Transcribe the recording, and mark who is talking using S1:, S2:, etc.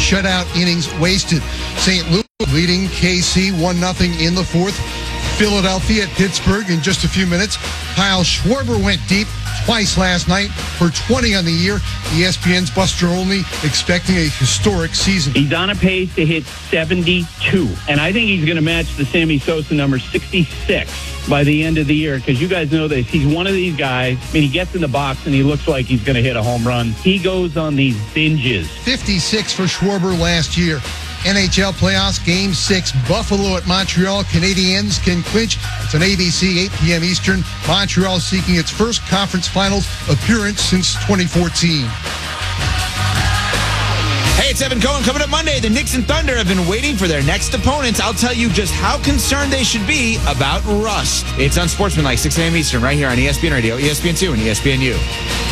S1: shutout innings wasted. St. Louis leading KC 1-0 in the fourth. Philadelphia at Pittsburgh in just a few minutes. Kyle Schwarber went deep twice last night for 20 on the year. ESPN's Buster Olney expecting a historic season.
S2: He's on a pace to hit 72, and I think he's going to match the Sammy Sosa number 66 by the end of the year, because you guys know this. He's one of these guys. I mean, he gets in the box and he looks like he's going to hit a home run. He goes on these binges.
S1: 56 for Schwarber last year. NHL playoffs, Game 6, Buffalo at Montreal. Canadiens can clinch. It's on ABC, 8 p.m. Eastern. Montreal seeking its first conference finals appearance since 2014.
S3: Hey, it's Evan Cohen. Coming up Monday, the Knicks and Thunder have been waiting for their next opponents. I'll tell you just how concerned they should be about rust. It's Unsportsmanlike, 6 a.m. Eastern, right here on ESPN Radio, ESPN2, and ESPNU.